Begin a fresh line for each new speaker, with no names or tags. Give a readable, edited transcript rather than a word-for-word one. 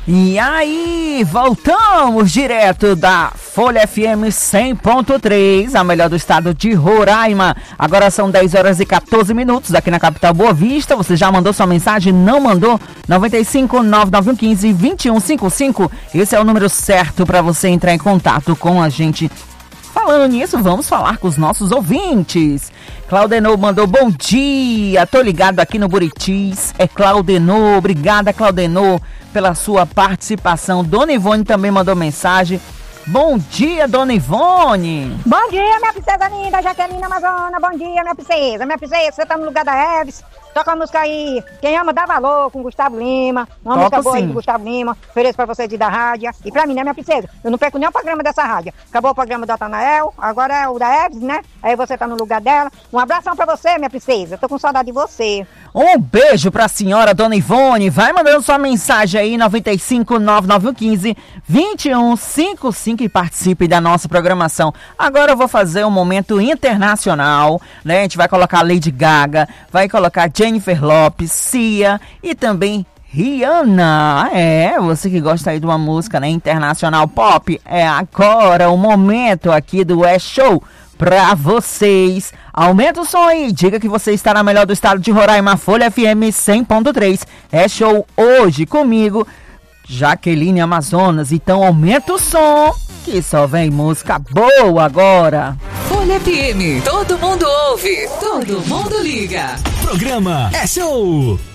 E aí, voltamos direto da Folha FM 100.3, a melhor do estado de Roraima. Agora são 10 horas e 14 minutos aqui na capital Boa Vista. Você já mandou sua mensagem? Não mandou? 95-9915-2155. Esse é o número certo para você entrar em contato com a gente. Falando nisso, vamos falar com os nossos ouvintes. Claudenor mandou bom dia, tô ligado aqui no Buritis. É Claudenor, obrigada Claudenor pela sua participação. Dona Ivone também mandou mensagem. Bom dia, Dona Ivone.
Bom dia, minha princesa linda, Jaqueline Amazona. Bom dia, minha princesa. Minha princesa, você tá no lugar da Eves. Toca a música aí, Quem Ama Dá Valor, com Gustavo Lima. Uma música boa aí do Gustavo Lima. Ofereço pra você de da rádio. E pra mim, né, minha princesa? Eu não perco nenhum programa dessa rádio. Acabou o programa do Atanael, agora é o da Eves, né? Aí você tá no lugar dela. Um abração pra você, minha princesa. Tô com saudade de você.
Um beijo pra senhora, Dona Ivone. Vai mandando sua mensagem aí, 95-9915-2155 e participe da nossa programação. Agora eu vou fazer um momento internacional, né? A gente vai colocar Lady Gaga, vai colocar Jennifer Lopez, Cia e também Rihanna. É, você que gosta aí de uma música, né, internacional pop, é agora o momento aqui do Show pra vocês. Aumenta o som aí, diga que você está na melhor do estado de Roraima, Folha FM 100.3. É show hoje comigo, Jaqueline Amazonas. Então aumenta o som, que só vem música boa agora.
Folha FM, todo mundo ouve, todo mundo liga.
Programa É Show.